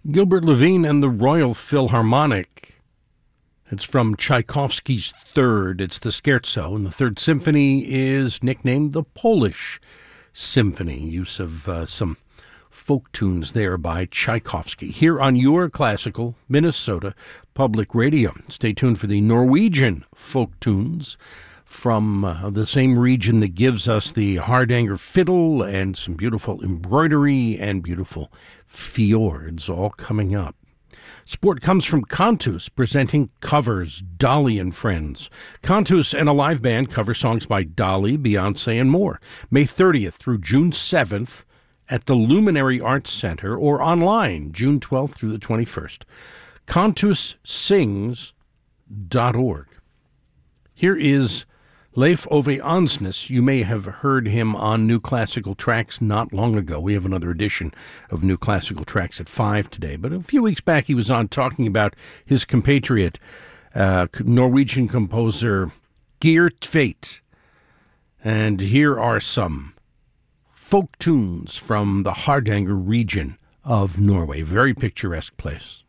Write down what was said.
Gilbert Levine and the Royal Philharmonic. It's from Tchaikovsky's Third. It's the Scherzo, and the Third Symphony is nicknamed the Polish Symphony. Use of some folk tunes there by Tchaikovsky. Here on your classical Minnesota Public Radio. Stay tuned for the Norwegian folk tunes from the same region that gives us the Hardanger fiddle and some beautiful embroidery and beautiful fjords, all coming up. Support comes from Cantus, presenting covers, Dolly and Friends. Cantus and a live band cover songs by Dolly, Beyonce, and more. May 30th through June 7th at the Luminary Arts Center, or online June 12th through the 21st. CantusSings.org. Here is Leif Ove Ansnes. You may have heard him on New Classical Tracks not long ago. We have another edition of New Classical Tracks at 5 today. But a few weeks back he was on talking about his compatriot, Norwegian composer Geir Tveit. And here are some folk tunes from the Hardanger region of Norway. Very picturesque place.